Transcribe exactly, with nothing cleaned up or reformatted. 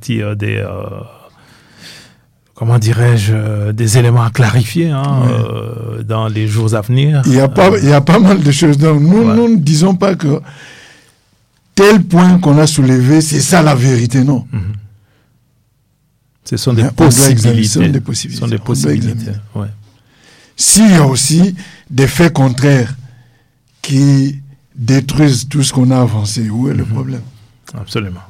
sortir des, euh, comment dirais-je, euh, des éléments à clarifier hein, oui. euh, dans les jours à venir. Il y a pas, euh, il y a pas mal de choses. Donc nous, ouais. nous ne disons pas que tel point qu'on a soulevé, c'est ça la vérité, non. Mm-hmm. Ce sont des Mais possibilités. Ce sont des possibilités. Ce sont des possibilités. Ouais. S'il y a aussi des faits contraires qui détruisent tout ce qu'on a avancé, où est mm-hmm. le problème? Absolument.